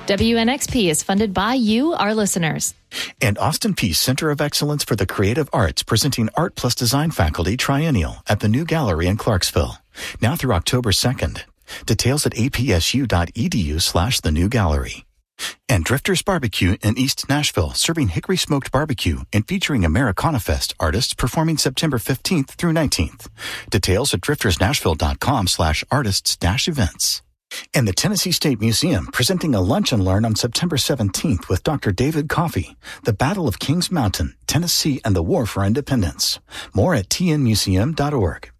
WNXP is funded by you, our listeners. And Austin Peay Center of Excellence for the Creative Arts, presenting Art Plus Design Faculty Triennial at the New Gallery in Clarksville. Now through October 2nd. Details at apsu.edu/the New Gallery. And Drifters Barbecue in East Nashville, serving hickory smoked barbecue and featuring Americana Fest artists performing September 15th through 19th. Details at driftersnashville.com/artists-events. And the Tennessee State Museum presenting a lunch and learn on September 17th with Dr. David Coffey, The Battle of Kings Mountain, Tennessee and the War for Independence. More at tnmuseum.org.